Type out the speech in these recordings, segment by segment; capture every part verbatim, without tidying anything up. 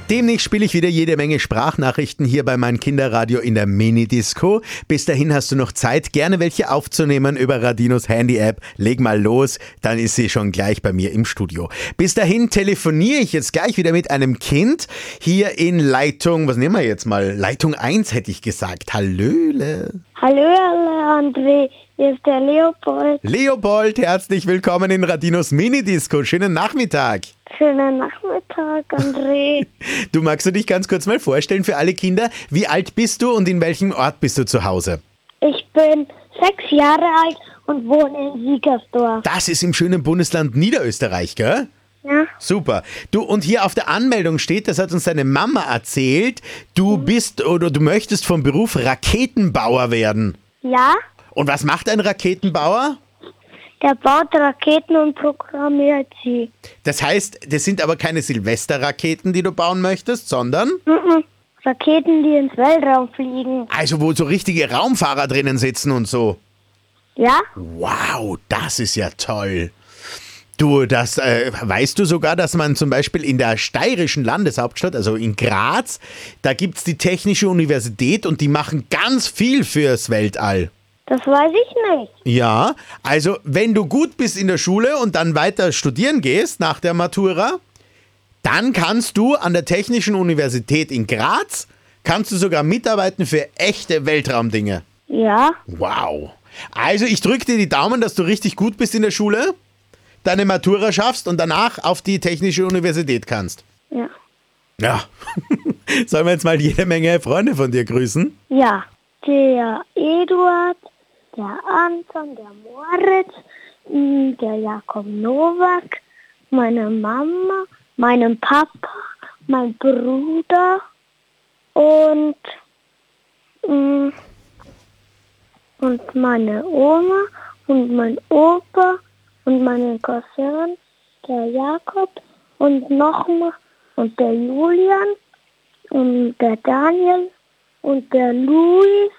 Demnächst spiele ich wieder jede Menge Sprachnachrichten hier bei meinem Kinderradio in der Mini-Disco. Bis dahin hast du noch Zeit, gerne welche aufzunehmen über Radinos Handy-App. Leg mal los, dann ist sie schon gleich bei mir im Studio. Bis dahin telefoniere ich jetzt gleich wieder mit einem Kind hier in Leitung, was nehmen wir jetzt mal? Leitung eins hätte ich gesagt. Hallöle. Hallöle, André. Hier ist der Leopold. Leopold, herzlich willkommen in Radinos Mini-Disco. Schönen Nachmittag. Schönen Nachmittag, André. Du, magst du dich ganz kurz mal vorstellen für alle Kinder? Wie alt bist du und in welchem Ort bist du zu Hause? Ich bin sechs Jahre alt und wohne in Siegersdorf. Das ist im schönen Bundesland Niederösterreich, gell? Ja. Super. Du, und hier auf der Anmeldung steht, das hat uns deine Mama erzählt, du bist oder du möchtest vom Beruf Raketenbauer werden. Ja, Und was macht ein Raketenbauer? der baut Raketen und programmiert sie. Das heißt, das sind aber keine Silvesterraketen, die du bauen möchtest, sondern Mhm. Raketen, die ins Weltraum fliegen. also wo so richtige Raumfahrer drinnen sitzen und so. Ja? Wow, das ist ja toll. Du, das äh, weißt du sogar, dass man zum Beispiel in der steirischen Landeshauptstadt, also in Graz, da gibt's die Technische Universität und die machen ganz viel fürs Weltall. Das weiß ich nicht. Ja, also wenn du gut bist in der Schule und dann weiter studieren gehst nach der Matura, dann kannst du an der Technischen Universität in Graz, kannst du sogar mitarbeiten für echte Weltraumdinge. Ja? Wow. Also ich drücke dir die Daumen, dass du richtig gut bist in der Schule, deine Matura schaffst und danach auf die Technische Universität kannst. Ja. Ja. Sollen wir jetzt mal jede Menge Freunde von dir grüßen? Ja. Der Eduard, der Anton, der Moritz, mh, der Jakob Nowak, meine Mama, meinen Papa, mein Bruder und, mh, und meine Oma und mein Opa und meinen Cousin, der Jakob und nochmal und der Julian und der Daniel und der Luis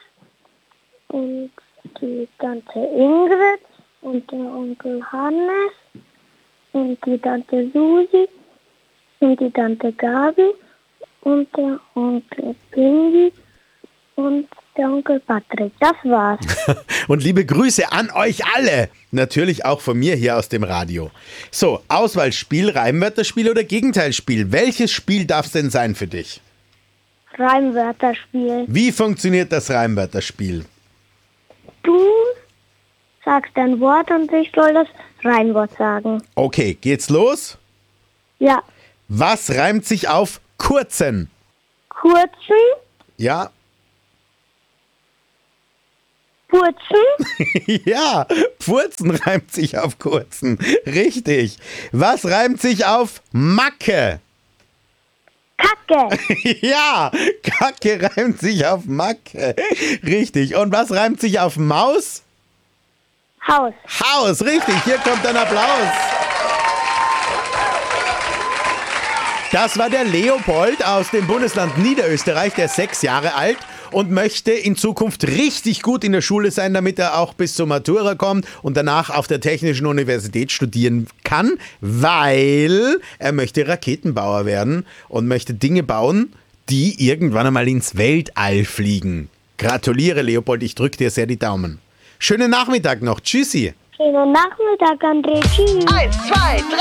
und die Tante Ingrid und der Onkel Hannes und die Tante Susi und die Tante Gabi und der Onkel Pingi und der Onkel Patrick. Das war's. Und liebe Grüße an euch alle. Natürlich auch von mir hier aus dem Radio. So, Auswahlspiel, Reimwörterspiel oder Gegenteilspiel. Welches Spiel darf es denn sein für dich? Reimwörterspiel. Wie funktioniert das Reimwörterspiel? Du sagst ein Wort und ich soll das Reimwort sagen. Okay, geht's los? Ja. Was reimt sich auf kurzen? Kurzen, Ja, Purzen, ja, Pfurzen reimt sich auf kurzen. Richtig. Was reimt sich auf Macke? Kacke, Ja, Kacke reimt sich auf Macke. Richtig. Und was reimt sich auf Maus? Haus. Haus, richtig. Hier kommt ein Applaus. Das war der Leopold aus dem Bundesland Niederösterreich, der ist sechs Jahre alt und möchte in Zukunft richtig gut in der Schule sein, damit er auch bis zur Matura kommt und danach auf der Technischen Universität studieren kann, weil er möchte Raketenbauer werden und möchte Dinge bauen, die irgendwann einmal ins Weltall fliegen. Gratuliere, Leopold, ich drücke dir sehr die Daumen. Schönen Nachmittag noch. Tschüssi. Schönen Nachmittag, André. Tschüss. Eins, zwei, drei.